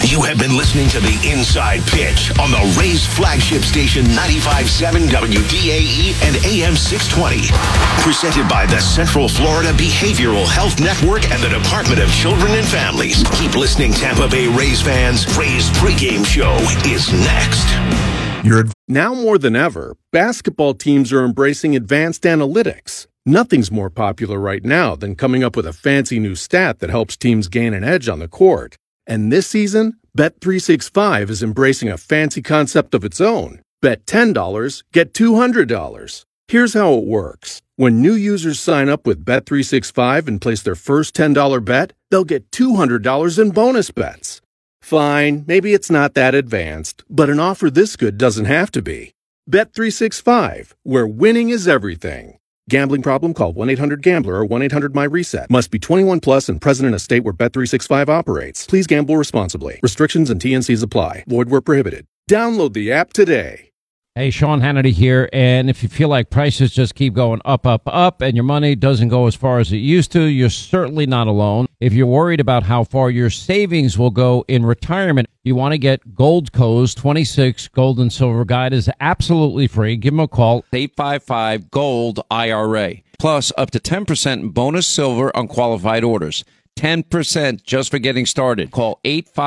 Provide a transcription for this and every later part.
You have been listening to the Inside Pitch on the Rays flagship station 95.7 WDAE and AM 620. Presented by the Central Florida Behavioral Health Network and the Department of Children and Families. Keep listening, Tampa Bay Rays fans. Rays pregame show is next. Now more than ever, basketball teams are embracing advanced analytics. Nothing's more popular right now than coming up with a fancy new stat that helps teams gain an edge on the court. And this season, Bet365 is embracing a fancy concept of its own. Bet $10, get $200. Here's how it works. When new users sign up with Bet365 and place their first $10 bet, they'll get $200 in bonus bets. Fine, maybe it's not that advanced, but an offer this good doesn't have to be. Bet365, where winning is everything. Gambling problem? Call 1-800-GAMBLER or 1-800-MY-RESET. Must be 21 plus and present in a state where Bet365 operates. Please gamble responsibly. Restrictions and T&Cs apply. Void where prohibited. Download the app today. Hey, Sean Hannity here, and if you feel like prices just keep going up, and your money doesn't go as far as it used to, you're certainly not alone. If you're worried about how far your savings will go in retirement, you want to get Goldco's 26 Gold and Silver Guide is absolutely free. Give them a call, 855-GOLD-IRA. Plus, up to 10% bonus silver on qualified orders. 10% just for getting started. Call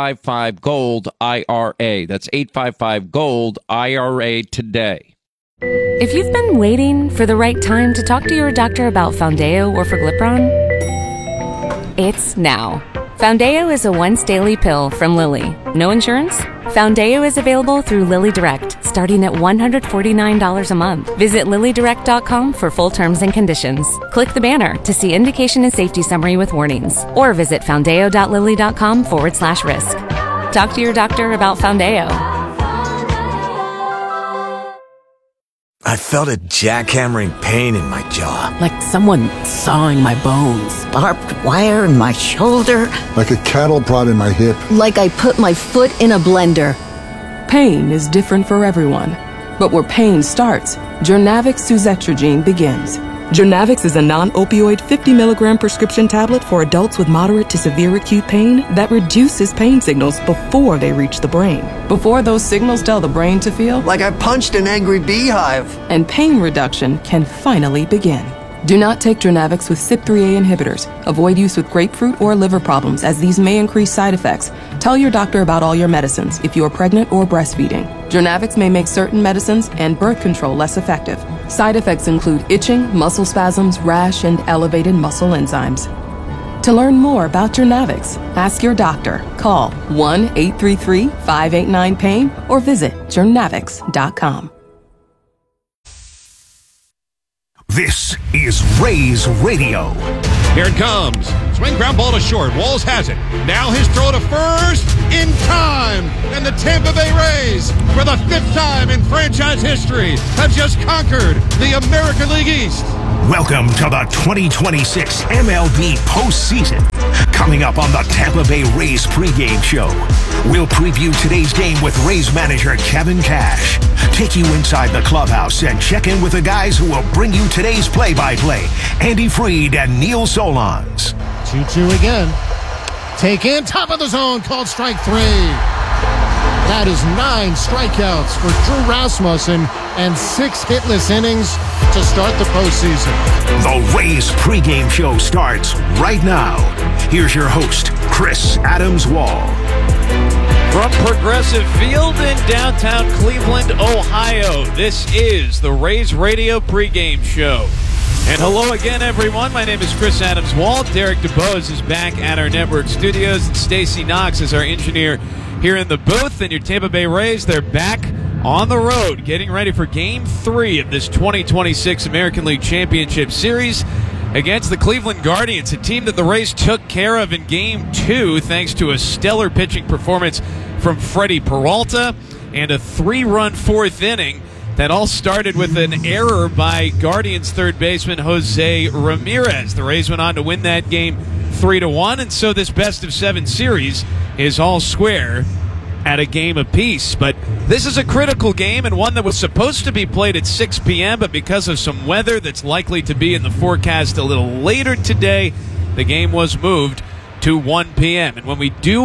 855-GOLD-IRA. That's 855-GOLD-IRA today. If you've been waiting for the right time to talk to your doctor about Foundeo or Forglipron, it's now. Foundeo is a once-daily pill from Lilly. No insurance? Foundeo is available through Lilly Direct, starting at $149 a month. Visit LillyDirect.com for full terms and conditions. Click the banner to see indication and safety summary with warnings, or visit Foundeo.Lilly.com/risk. Talk to your doctor about Foundeo. I felt a jackhammering pain in my jaw. Like someone sawing my bones. Barbed wire in my shoulder. Like a cattle prod in my hip. Like I put my foot in a blender. Pain is different for everyone. But where pain starts, Journavx Suzetrigine begins. Journavx is a non-opioid 50-milligram prescription tablet for adults with moderate to severe acute pain that reduces pain signals before they reach the brain. Before those signals tell the brain to feel Like I punched an angry beehive. And pain reduction can finally begin. Do not take Journavx with CYP3A inhibitors. Avoid use with grapefruit or liver problems, as these may increase side effects. Tell your doctor about all your medicines if you are pregnant or breastfeeding. Journavx may make certain medicines and birth control less effective. Side effects include itching, muscle spasms, rash, and elevated muscle enzymes. To learn more about Journavx, ask your doctor. Call 1-833-589-PAIN or visit journavx.com. This is Rays Radio. Here it comes. Swing ground ball to short. Walls has it. Now his throw to first in time. And the Tampa Bay Rays, for the 5th time in franchise history, have just conquered the American League East. Welcome to the 2026 MLB postseason. Coming up on the Tampa Bay Rays pregame show, we'll preview today's game with Rays manager Kevin Cash, take you inside the clubhouse and check in with the guys who will bring you today's play-by-play, Andy Freed and Neil Solondz. 2-2 again. Take in, top of the zone, called strike 3. That is 9 strikeouts for Drew Rasmussen and 6 hitless innings to start the postseason. The Rays pregame show starts right now. Here's your host, Chris Adams-Wall. From Progressive Field in downtown Cleveland, Ohio, this is the Rays Radio pregame show. And hello again, everyone. My name is Chris Adams-Wall. Derek DeBose is back at our network studios, and Stacy Knox is our engineer here in the booth. And your Tampa Bay Rays, they're back on the road, getting ready for Game 3 of this 2026 American League Championship Series against the Cleveland Guardians, a team that the Rays took care of in Game 2 thanks to a stellar pitching performance from Freddie Peralta and a 3-run 4th inning that all started with an error by Guardians third baseman Jose Ramirez. The Rays went on to win that game 3-1, and so this best-of-7 series is all square at a game apiece. But this is a critical game, and one that was supposed to be played at 6 p.m., but because of some weather that's likely to be in the forecast a little later today, the game was moved to 1 p.m. And when we do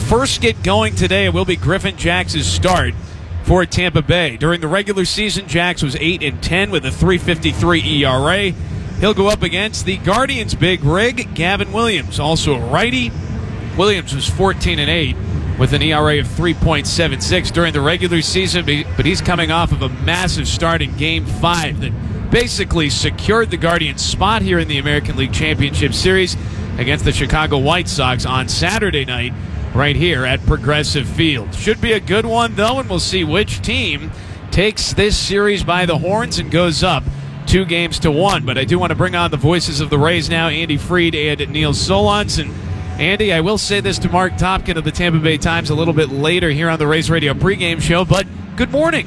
first get going today, it will be Griffin Jax' start for Tampa Bay. During the regular season, Jax was 8-10 with a 3.53 ERA. He'll go up against the Guardians' big rig, Gavin Williams, also a righty. Williams was 14-8 with an ERA of 3.76 during the regular season, but he's coming off of a massive start in Game 5 that basically secured the Guardians' spot here in the American League Championship Series against the Chicago White Sox on Saturday night right here at Progressive Field. Should be a good one, though, and we'll see which team takes this series by the horns and goes up 2-1. But I do want to bring on the voices of the Rays now, Andy Freed and Neil Solondz. And Andy, I will say this to Mark Topkin of the Tampa Bay Times a little bit later here on the Rays Radio pregame show, but good morning.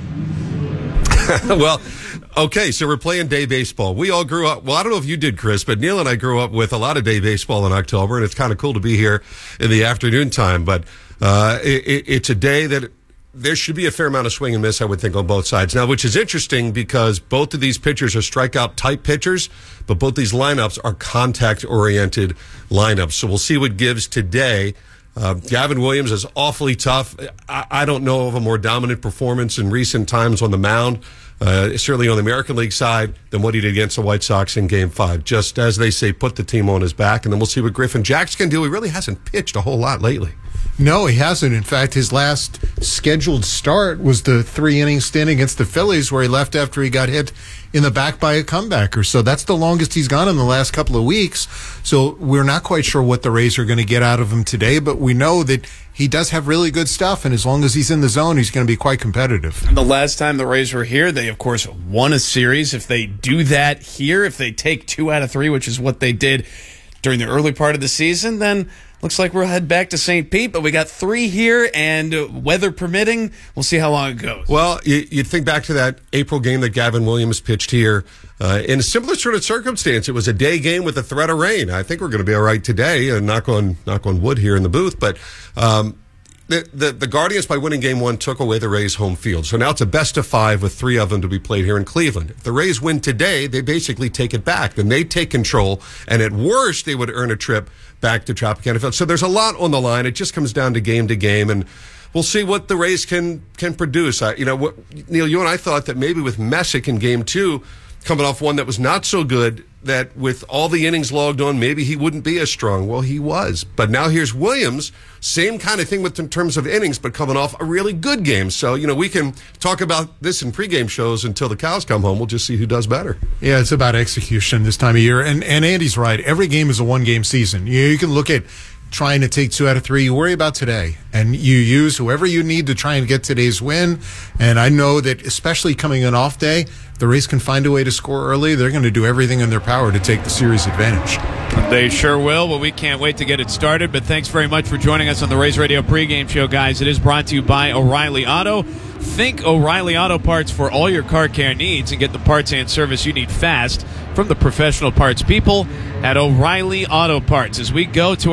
Well, okay, so we're playing day baseball. We all grew up, well, I don't know if you did, Chris, but Neil and I grew up with a lot of day baseball in October, and it's kind of cool to be here in the afternoon time. But it's a day that there should be a fair amount of swing and miss, I would think, on both sides. Now, which is interesting because both of these pitchers are strikeout-type pitchers, but both these lineups are contact-oriented lineups. So we'll see what gives today. Gavin Williams is awfully tough. I don't know of a more dominant performance in recent times on the mound, certainly on the American League side, than what he did against the White Sox in Game 5. Just as they say, put the team on his back, and then we'll see what Griffin Jax can do. He really hasn't pitched a whole lot lately. No, he hasn't. In fact, his last scheduled start was the 3-inning stint against the Phillies, where he left after he got hit in the back by a comebacker. So that's the longest he's gone in the last couple of weeks. So we're not quite sure what the Rays are going to get out of him today, but we know that he does have really good stuff, and as long as he's in the zone, he's going to be quite competitive. The last time the Rays were here, they, of course, won a series. If they do that here, if they take 2 out of 3, which is what they did during the early part of the season, then looks like we'll head back to St. Pete, but we got 3 here, and weather permitting, we'll see how long it goes. Well, you think back to that April game that Gavin Williams pitched here. In a similar sort of circumstance, it was a day game with a threat of rain. I think we're going to be all right today, knock on wood here in the booth, but the Guardians, by winning Game 1, took away the Rays' home field. So now it's a best of 5 with 3 of them to be played here in Cleveland. If the Rays win today, they basically take it back. Then they take control, and at worst, they would earn a trip back to Tropicana Field. So there's a lot on the line. It just comes down to game, and we'll see what the Rays can produce. Neil, you and I thought that maybe with Messick in Game 2, coming off one that was not so good, that with all the innings logged on, maybe he wouldn't be as strong. Well, he was. But now here's Williams, same kind of thing in terms of innings, but coming off a really good game. So, we can talk about this in pregame shows until the cows come home. We'll just see who does better. Yeah, it's about execution this time of year. And Andy's right. Every game is a one-game season. You can look at trying to take 2 out of 3. You worry about today, and you use whoever you need to try and get today's win. And I know that, especially coming an off day, if the Rays can find a way to score early, they're going to do everything in their power to take the series advantage. They sure will. Well, we can't wait to get it started, but thanks very much for joining us on the Rays Radio pregame show, guys. It is brought to you by O'Reilly Auto. Think O'Reilly Auto Parts for all your car care needs and get the parts and service you need fast from the professional parts people at O'Reilly Auto Parts. As we go to